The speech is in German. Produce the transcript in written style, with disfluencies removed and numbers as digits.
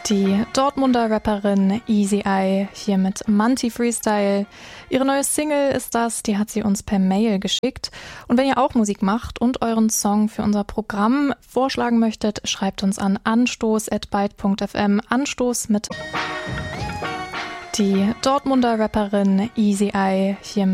Die Dortmunder Rapperin Easy Eye hier mit Manti Freestyle. Ihre neue Single ist das, die hat sie uns per Mail geschickt. Und wenn ihr auch Musik macht und euren Song für unser Programm vorschlagen möchtet, schreibt uns an anstoß@byte.fm. Anstoß mit die Dortmunder Rapperin Easy Eye hier mit